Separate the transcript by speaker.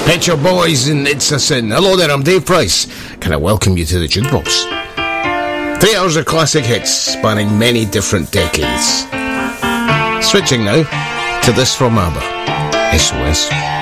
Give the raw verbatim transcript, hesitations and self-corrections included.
Speaker 1: Pet Shop Boys and It's a Sin. Hello there, I'm Dave Price. Can I welcome you to the Jukebox? Three hours of classic hits spanning many different decades. Switching now to this from ABBA, S O S.